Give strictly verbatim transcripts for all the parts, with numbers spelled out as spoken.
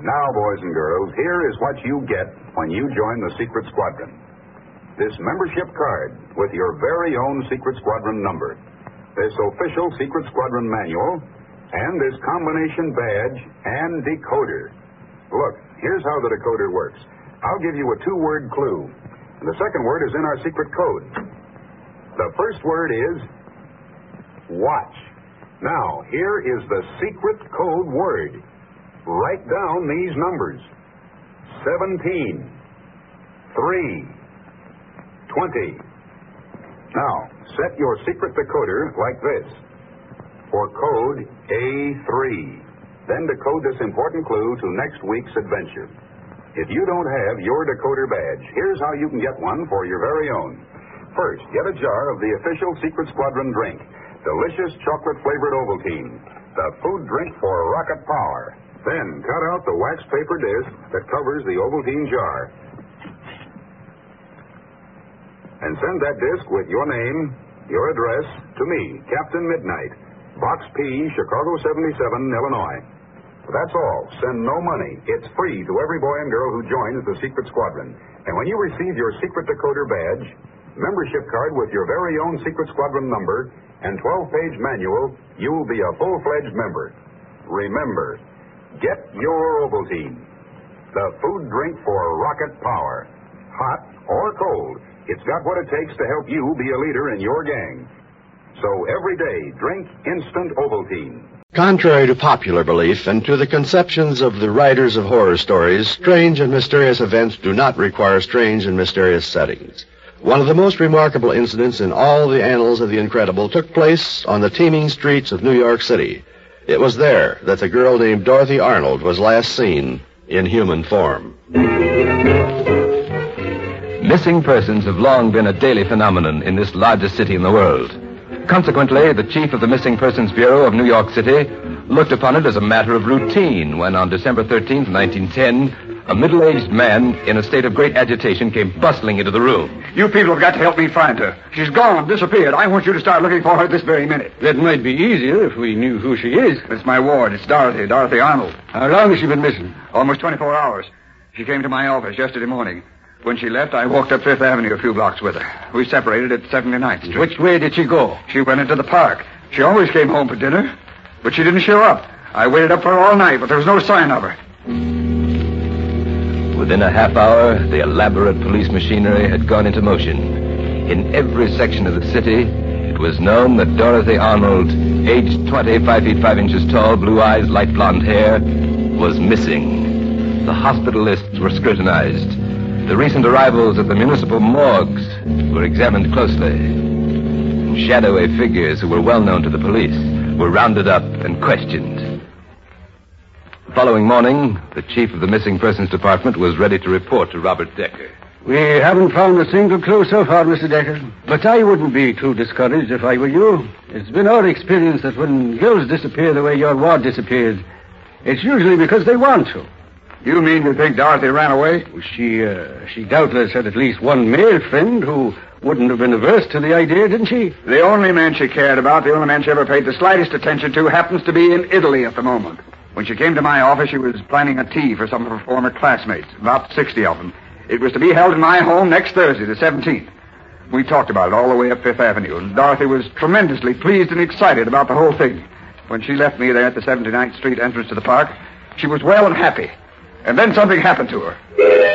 Now, boys and girls, here is what you get when you join the Secret Squadron. This membership card with your very own Secret Squadron number, this official Secret Squadron manual, and this combination badge and decoder. Look, here's how the decoder works. I'll give you a two-word clue, and the second word is in our secret code. The first word is watch. Now, here is the secret code word. Write down these numbers. seventeen, three, twenty. Now, set your secret decoder like this. For code A three. Then decode this important clue to next week's adventure. If you don't have your decoder badge, here's how you can get one for your very own. First, get a jar of the official Secret Squadron drink, delicious chocolate-flavored Ovaltine, the food drink for rocket power. Then, cut out the wax paper disc that covers the Ovaltine jar. And send that disc with your name, your address, to me, Captain Midnight, Box P, Chicago seventy-seven, Illinois. That's all. Send no money. It's free to every boy and girl who joins the Secret Squadron. And when you receive your secret decoder badge, membership card with your very own Secret Squadron number, and twelve-page manual, you'll be a full-fledged member. Remember, get your Ovaltine, the food drink for rocket power. Hot or cold, it's got what it takes to help you be a leader in your gang. So every day, drink instant Ovaltine. Contrary to popular belief and to the conceptions of the writers of horror stories, strange and mysterious events do not require strange and mysterious settings. One of the most remarkable incidents in all the annals of the incredible took place on the teeming streets of New York City. It was there that the girl named Dorothy Arnold was last seen in human form. Missing persons have long been a daily phenomenon in this largest city in the world. Consequently, the chief of the Missing Persons Bureau of New York City looked upon it as a matter of routine when on December thirteenth, nineteen ten, a middle-aged man in a state of great agitation came bustling into the room. You people have got to help me find her. She's gone, disappeared. I want you to start looking for her this very minute. That might be easier if we knew who she is. It's my ward. It's Dorothy, Dorothy Arnold. How long has she been missing? Almost twenty-four hours. She came to my office yesterday morning. When she left, I walked up Fifth Avenue a few blocks with her. We separated at seventy-ninth Street. Which way did she go? She went into the park. She always came home for dinner, but she didn't show up. I waited up for her all night, but there was no sign of her. Within a half hour, the elaborate police machinery had gone into motion. In every section of the city, it was known that Dorothy Arnold, aged twenty, five feet five inches tall, blue eyes, light blonde hair, was missing. The hospital lists were scrutinized. The recent arrivals at the municipal morgues were examined closely. Shadowy figures who were well known to the police were rounded up and questioned. The following morning, the chief of the Missing Persons Department was ready to report to Robert Decker. We haven't found a single clue so far, Mister Decker. But I wouldn't be too discouraged if I were you. It's been our experience that when girls disappear the way your ward disappeared, it's usually because they want to. You mean you think Dorothy ran away? She, uh, she doubtless had at least one male friend who wouldn't have been averse to the idea, didn't she? The only man she cared about, the only man she ever paid the slightest attention to, happens to be in Italy at the moment. When she came to my office, she was planning a tea for some of her former classmates, about sixty of them. It was to be held in my home next Thursday, the seventeenth. We talked about it all the way up Fifth Avenue, and Dorothy was tremendously pleased and excited about the whole thing. When she left me there at the seventy-ninth Street entrance to the park, she was well and happy. And then something happened to her.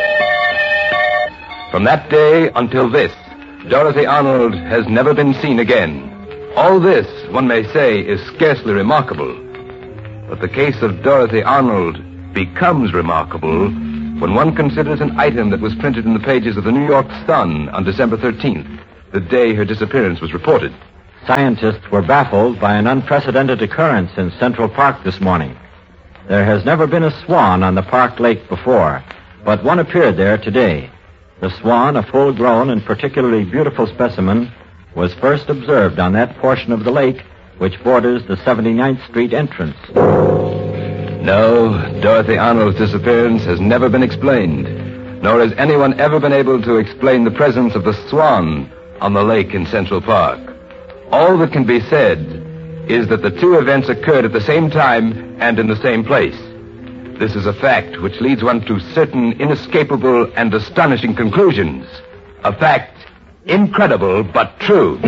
From that day until this, Dorothy Arnold has never been seen again. All this, one may say, is scarcely remarkable. But the case of Dorothy Arnold becomes remarkable when one considers an item that was printed in the pages of the New York Sun on December thirteenth, the day her disappearance was reported. Scientists were baffled by an unprecedented occurrence in Central Park this morning. There has never been a swan on the Park Lake before, but one appeared there today. The swan, a full-grown and particularly beautiful specimen, was first observed on that portion of the lake which borders the seventy-ninth Street entrance. No, Dorothy Arnold's disappearance has never been explained, nor has anyone ever been able to explain the presence of the swan on the lake in Central Park. All that can be said is that the two events occurred at the same time and in the same place. This is a fact which leads one to certain inescapable and astonishing conclusions. A fact incredible but true.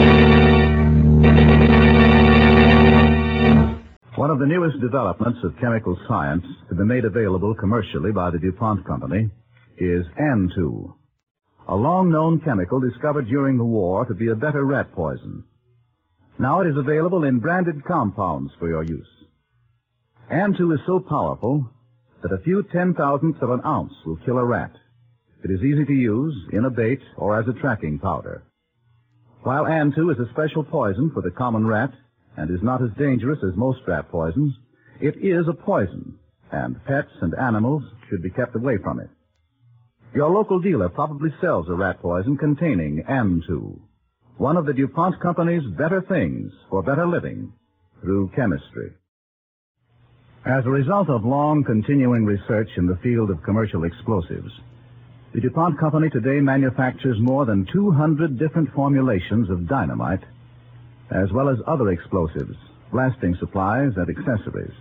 One of the newest developments of chemical science to be made available commercially by the DuPont Company is An two, a long-known chemical discovered during the war to be a better rat poison. Now it is available in branded compounds for your use. An two is so powerful that a few ten-thousandths of an ounce will kill a rat. It is easy to use in a bait or as a tracking powder. While An two is a special poison for the common rat and is not as dangerous as most rat poisons, it is a poison, and pets and animals should be kept away from it. Your local dealer probably sells a rat poison containing An two, one of the DuPont Company's better things for better living through chemistry. As a result of long continuing research in the field of commercial explosives, the DuPont Company today manufactures more than two hundred different formulations of dynamite, as well as other explosives, blasting supplies, and accessories.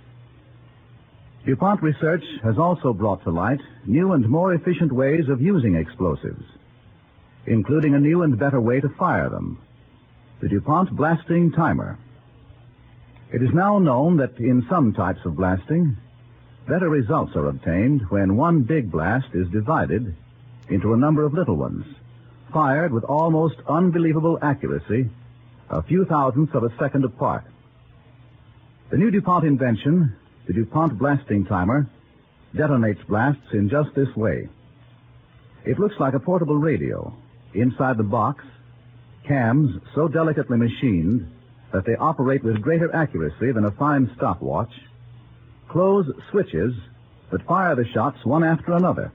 DuPont research has also brought to light new and more efficient ways of using explosives, including a new and better way to fire them, the DuPont Blasting Timer. It is now known that in some types of blasting, better results are obtained when one big blast is divided into a number of little ones, fired with almost unbelievable accuracy, a few thousandths of a second apart. The new DuPont invention, the DuPont Blasting Timer, detonates blasts in just this way. It looks like a portable radio. Inside the box, cams so delicately machined that they operate with greater accuracy than a fine stopwatch, close switches that fire the shots one after another.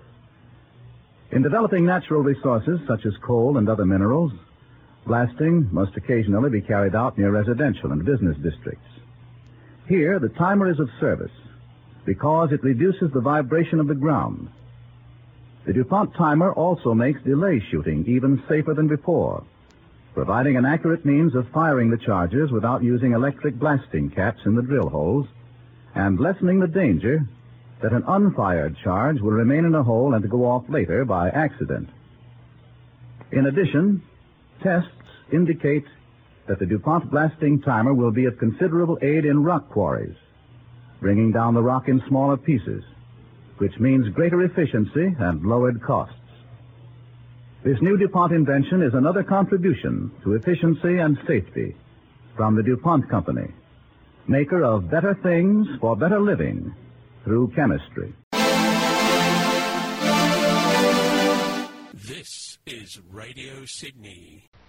In developing natural resources such as coal and other minerals, blasting must occasionally be carried out near residential and business districts. Here, the timer is of service because it reduces the vibration of the ground. The DuPont timer also makes delay shooting even safer than before, providing an accurate means of firing the charges without using electric blasting caps in the drill holes, and lessening the danger that an unfired charge will remain in a hole and go off later by accident. In addition, tests indicate that the DuPont Blasting Timer will be of considerable aid in rock quarries, bringing down the rock in smaller pieces, which means greater efficiency and lowered costs. This new DuPont invention is another contribution to efficiency and safety from the DuPont Company, maker of better things for better living through chemistry. This is Radio Sydney.